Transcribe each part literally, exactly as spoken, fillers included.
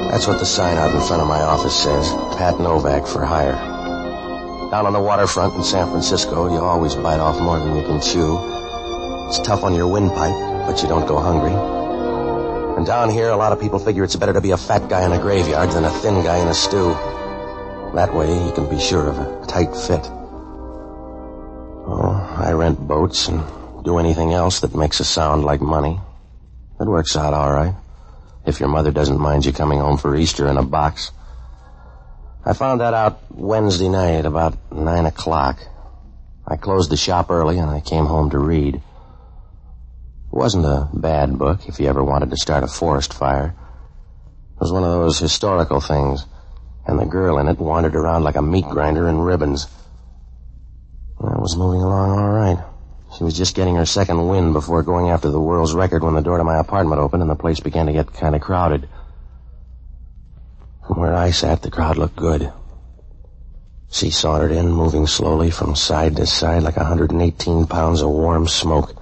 That's what the sign out in front of my office says. Pat Novak for hire. Down on the waterfront in San Francisco, you always bite off more than you can chew. It's tough on your windpipe, but you don't go hungry. And down here, a lot of people figure it's better to be a fat guy in a graveyard than a thin guy in a stew. That way, you can be sure of a tight fit. Oh, I rent boats and do anything else that makes a sound like money. It works out all right. If your mother doesn't mind you coming home for Easter in a box. I found that out Wednesday night about nine o'clock. I closed the shop early and I came home to read. It wasn't a bad book if you ever wanted to start a forest fire. It was one of those historical things, and the girl in it wandered around like a meat grinder in ribbons. I was moving along all right. She was just getting her second wind before going after the world's record when the door to my apartment opened and the place began to get kind of crowded. From where I sat, the crowd looked good. She sauntered in, moving slowly from side to side like one hundred eighteen pounds of warm smoke.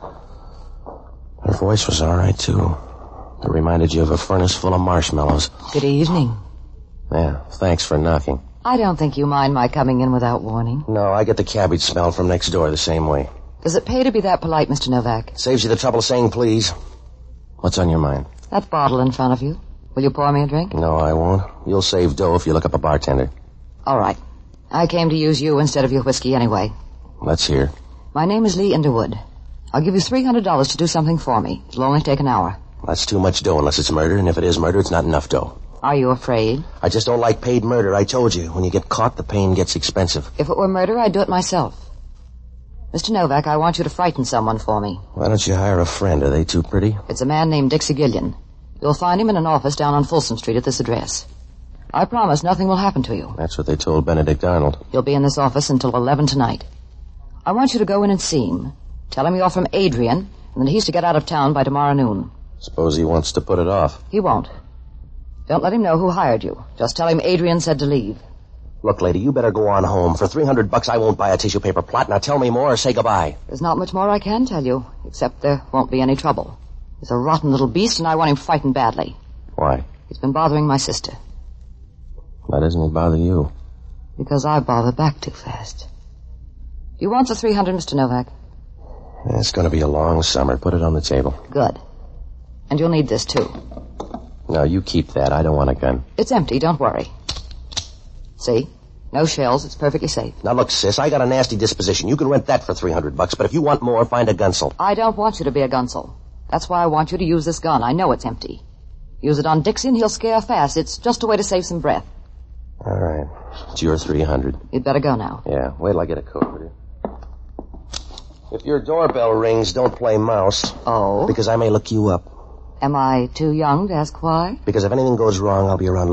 Her voice was all right, too. It reminded you of a furnace full of marshmallows. Good evening. Yeah, thanks for knocking. I don't think you mind my coming in without warning. No, I get the cabbage smell from next door the same way. Does it pay to be that polite, Mister Novak? Saves you the trouble saying please. What's on your mind? That bottle in front of you. Will you pour me a drink? No, I won't. You'll save dough if you look up a bartender. All right. I came to use you instead of your whiskey anyway. Let's hear. My name is Lee Underwood. I'll give you three hundred dollars to do something for me. It'll only take an hour. That's too much dough unless it's murder, and if it is murder, it's not enough dough. Are you afraid? I just don't like paid murder. I told you, when you get caught, the pain gets expensive. If it were murder, I'd do it myself. Mister Novak, I want you to frighten someone for me. Why don't you hire a friend? Are they too pretty? It's a man named Dixie Gillian. You'll find him in an office down on Folsom Street at this address. I promise nothing will happen to you. That's what they told Benedict Arnold. You'll be in this office until eleven tonight. I want you to go in and see him. Tell him you're from Adrian, and that he's to get out of town by tomorrow noon. Suppose he wants to put it off. He won't. Don't let him know who hired you. Just tell him Adrian said to leave. Look, lady, you better go on home. For three hundred bucks, I won't buy a tissue paper plot. Now tell me more or say goodbye. There's not much more I can tell you, except there won't be any trouble. He's a rotten little beast, and I want him frightened badly. Why? He's been bothering my sister. Why doesn't he bother you? Because I bother back too fast. Do you want the three hundred, Mister Novak? It's going to be a long summer. Put it on the table. Good. And you'll need this, too. No, you keep that. I don't want a gun. It's empty, don't worry. See? No shells. It's perfectly safe. Now, look, sis, I got a nasty disposition. You can rent that for three hundred bucks, but if you want more, find a gunsel. I don't want you to be a gunsel. That's why I want you to use this gun. I know it's empty. Use it on Dixie and he'll scare fast. It's just a way to save some breath. All right. It's your three hundred. You'd better go now. Yeah, wait till I get a coat with you. If your doorbell rings, don't play mouse. Oh? Because I may look you up. Am I too young to ask why? Because if anything goes wrong, I'll be around